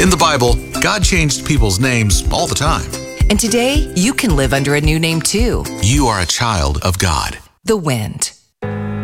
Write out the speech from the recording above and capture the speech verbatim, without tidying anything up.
In the Bible, God changed people's names all the time. And today, you can live under a new name too. You are a child of God. The Wind.